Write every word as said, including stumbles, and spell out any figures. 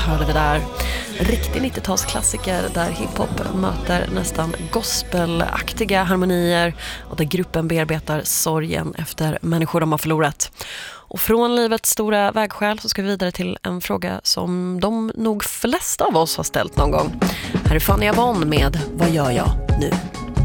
hörde vi där. Riktig nittiotalsklassiker där hiphop möter nästan gospelaktiga harmonier och där gruppen bearbetar sorgen efter människor de har förlorat. Och från livets stora vägskäl så ska vi vidare till en fråga som de nog flesta av oss har ställt någon gång. Här är Fanny Avon med Vad gör jag nu?